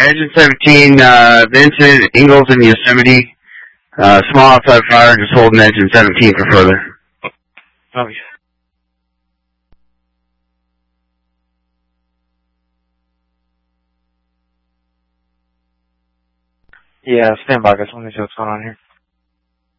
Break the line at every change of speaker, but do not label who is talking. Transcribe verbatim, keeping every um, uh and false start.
Engine seventeen, uh, Vincent, Ingalls in Yosemite. Uh, small outside fire, just holding Engine seventeen for further.
Okay. Yeah, stand by, guys. I want to see what's going on here.